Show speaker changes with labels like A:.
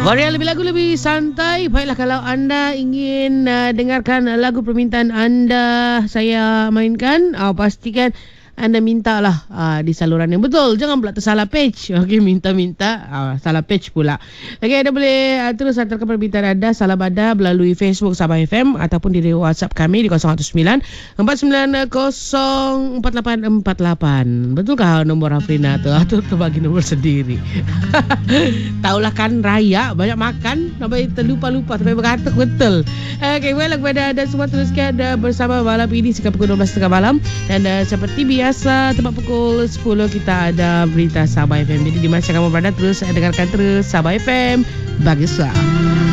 A: Varian lebih lagu lebih santai. Baiklah, kalau anda ingin dengarkan lagu permintaan anda saya mainkan, pastikan anda mintalah di saluran yang betul. Jangan pula tersalah page. Okey, minta-minta salah page pula. Okey, anda boleh terus hantarkan permintaan anda, salam anda melalui Facebook Sabah FM ataupun di WhatsApp kami di 019 490 4848. Betulkah nombor Afrina tu? Atau terbagi nombor sendiri? Taulah kan raya banyak makan sampai terlupa-lupa sampai berkatuk betul. Okey, well, kepada anda semua teruskan bersama malam ini sekitar pukul 12.30 malam. Dan seperti biasa tepat pukul 10 kita ada berita Sabah FM. Jadi di mana kamu berada, terus dengarkan terus Sabah FM. Baguslah.